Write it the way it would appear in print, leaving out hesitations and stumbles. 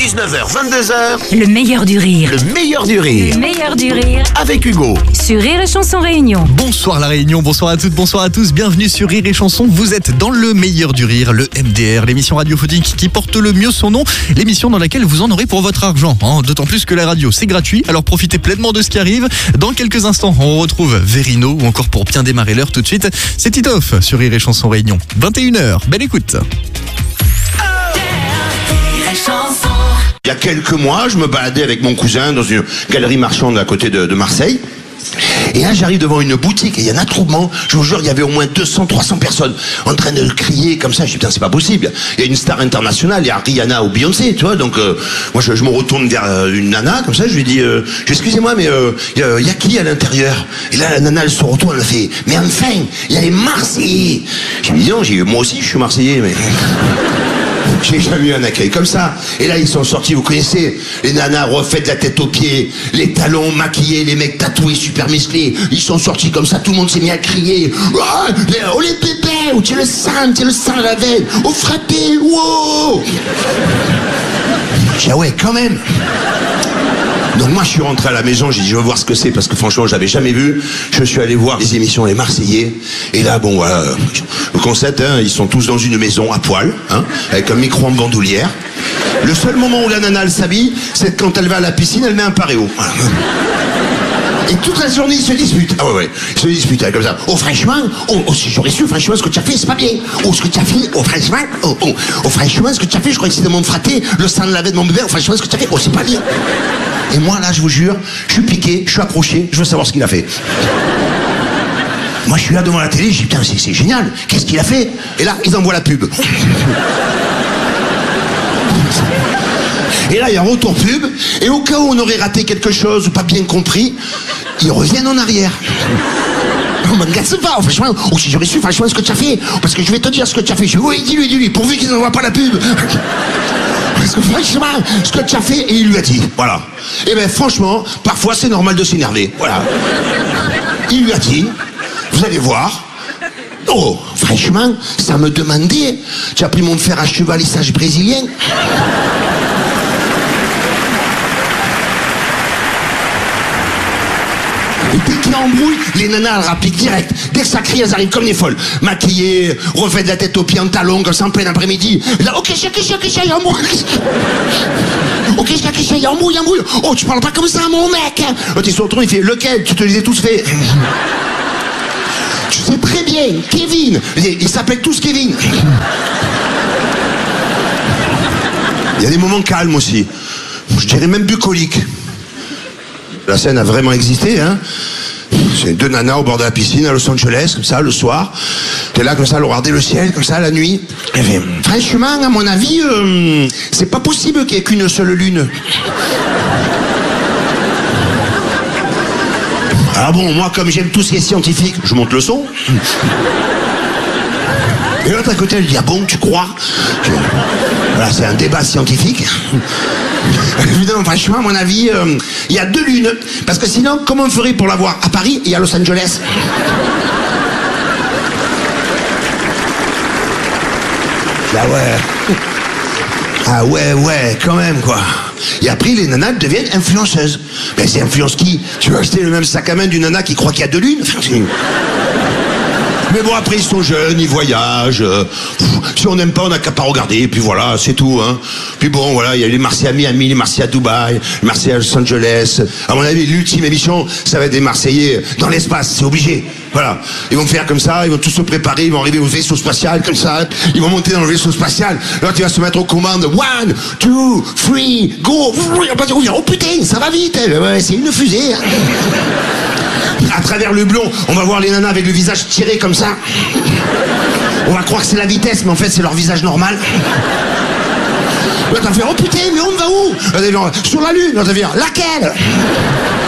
19h, 22h, Le meilleur du rire. le meilleur du rire. Le meilleur du rire Avec Hugo. sur Rire et Chanson Réunion. Bonsoir la Réunion, bonsoir à toutes, bonsoir à tous, bienvenue sur Rire et Chanson. Vous êtes dans le meilleur du rire, le MDR, l'émission radiophonique qui porte le mieux son nom, l'émission dans laquelle vous en aurez pour votre argent. D'autant plus que la radio c'est gratuit, alors profitez pleinement de ce qui arrive. Dans quelques instants, on retrouve Verino ou encore pour bien démarrer l'heure tout de suite, c'est Titoff sur Rire et Chanson Réunion. 21h, belle écoute. Il y a quelques mois, je me baladais avec mon cousin dans une galerie marchande à côté de Marseille. Et là, j'arrive devant une boutique et il y a un attroupement. Je vous jure, il y avait au moins 200, 300 personnes en train de crier comme ça. Je dis, putain, c'est pas possible. Il y a une star internationale, il y a Rihanna ou Beyoncé, tu vois. Donc, moi, je me retourne vers une nana, comme ça, je lui dis, excusez-moi, mais il y a qui à l'intérieur? Et là, la nana, elle se retourne, elle fait, mais enfin, il y a les Marseillais. J'ai dit, non, moi aussi, je suis Marseillais, mais... J'ai jamais eu un accueil comme ça. Et là, ils sont sortis, vous connaissez, les nanas refaites de la tête aux pieds, les talons maquillés, les mecs tatoués, super musclés. Ils sont sortis comme ça, tout le monde s'est mis à crier. Oh les bébés, oh, tu le sens la veine, oh frappé, wow. J'ai dit, ah ouais, quand même. Donc moi je suis rentré à la maison, j'ai dit je veux voir ce que c'est parce que franchement j'avais jamais vu. Je suis allé voir les émissions Les Marseillais et là bon voilà, le concept ils sont tous dans une maison à poil, avec un micro en bandoulière. Le seul moment où la nana elle s'habille, c'est quand elle va à la piscine, elle met un paréo. Voilà. Et toute la journée, ils se disputent. Ah ouais, ils se disputent comme ça. Oh franchement, si j'aurais su, franchement, ce que tu as fait, c'est pas bien. Oh, ce que tu as fait, franchement, ce que tu as fait, je crois que c'était de me fratter le sang de la veine de mon bébé. Oh, franchement, ce que tu as fait, c'est pas bien. Et moi, là, je vous jure, je suis piqué, je suis accroché, je veux savoir ce qu'il a fait. Moi, je suis là devant la télé, je dis, putain, c'est génial, qu'est-ce qu'il a fait? Et là, ils envoient la pub. Et là, il y a un retour pub, et au cas où on aurait raté quelque chose ou pas bien compris, ils reviennent en arrière. On m'agace pas, franchement. Oh, si j'aurais su, franchement, ce que tu as fait. Parce que je vais te dire ce que tu as fait. Je dis, oui, dis-lui, pourvu qu'ils n'envoient pas la pub. Parce que franchement, ce que tu as fait, et il lui a dit, voilà. Et bien, franchement, parfois, c'est normal de s'énerver. Voilà. Il lui a dit, vous allez voir. Oh, franchement, ça me demandait. Tu as pris mon fer à chevalissage brésilien. Et dès qu'il embrouille, les nanas elles rappliquent direct. Dès que ça crie, elles arrivent comme des folles. Maquillées, refaites de la tête aux pieds en talons, comme ça en plein après-midi. Là, ok, il y a embrouille. Ok, il y a embrouille. Oh, tu parles pas comme ça, mon mec. T'es sur le tronc, il fait lequel? Tu te les as tous fait. Tu sais très bien, Kevin. Ils s'appellent tous Kevin. Il y a des moments calmes aussi. Je dirais même bucoliques. La scène a vraiment existé, C'est deux nanas au bord de la piscine à Los Angeles, comme ça, le soir. T'es là, comme ça, à regarder le ciel, comme ça, la nuit. Et fait, franchement, à mon avis, c'est pas possible qu'il y ait qu'une seule lune. Ah bon, moi, comme j'aime tout ce qui est scientifique, je monte le son. Et l'autre à côté, elle dit, ah bon, tu crois? Voilà, c'est un débat scientifique. Évidemment, franchement, à mon avis, il y a 2 lunes. Parce que sinon, comment on ferait pour la voir à Paris et à Los Angeles? Ah ouais. Ah ouais, quand même, quoi. Et après, les nanas deviennent influenceuses. Mais c'est influence qui? Tu vas acheter le même sac à main d'une nana qui croit qu'il y a 2 lunes? Mais bon, après, ils sont jeunes, ils voyagent. Si on n'aime pas, on n'a qu'à pas regarder. Et puis voilà, c'est tout. Puis bon, voilà, il y a les Marseillais à Miami, les Marseillais à Dubaï, les Marseillais à Los Angeles. À mon avis, l'ultime émission, ça va être des Marseillais dans l'espace. C'est obligé. Voilà. Ils vont faire comme ça, ils vont tous se préparer, ils vont arriver au vaisseau spatial, comme ça. Ils vont monter dans le vaisseau spatial. Là, tu vas se mettre aux commandes. 1, 2, 3, go. Oh putain, ça va vite. Ouais, c'est une fusée. À travers le blond, on va voir les nanas avec le visage tiré comme ça. On va croire que c'est la vitesse, mais en fait c'est leur visage normal. Là t'as fait, oh putain, mais on va où? Sur la lune, là t'as fait, laquelle?